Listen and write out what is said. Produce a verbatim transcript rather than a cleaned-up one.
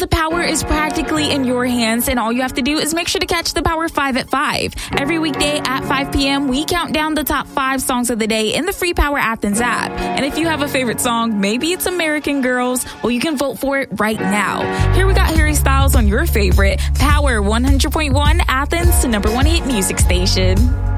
power is practically in your hands, and all you have to do is make sure to catch the Power five at five. Every weekday at five p.m., we count down the top five songs of the day in the free Power Athens app. And if you have a favorite song, maybe it's American Girls, well, you can vote for it right now. Here we got Harry Styles on your favorite Power one hundred point one Athens, number one hit music station.